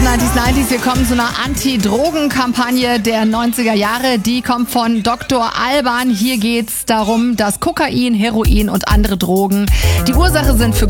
90s, 90s. Wir kommen zu einer Anti-Drogen-Kampagne der 90er Jahre. Die kommt von Dr. Alban. Hier geht's darum, dass Kokain, Heroin und andere Drogen die Ursache sind für